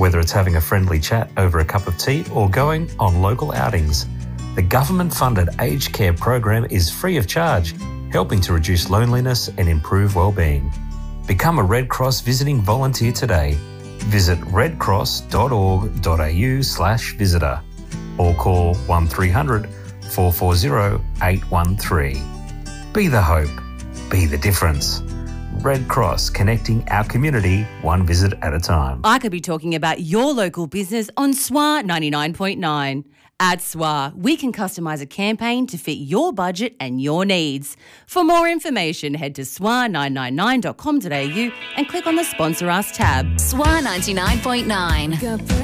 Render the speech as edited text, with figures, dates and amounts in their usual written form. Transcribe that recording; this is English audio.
Whether it's having a friendly chat over a cup of tea or going on local outings, the government-funded aged care program is free of charge, helping to reduce loneliness and improve well-being. Become a Red Cross visiting volunteer today. Visit redcross.org.au/visitor or call 1300 440 813. Be the hope. Be the difference. Red Cross, connecting our community one visit at a time. I could be talking about your local business on SWA 99.9. At SWA, we can customise a campaign to fit your budget and your needs. For more information, head to swa999.com.au and click on the Sponsor Us tab. SWA 99.9.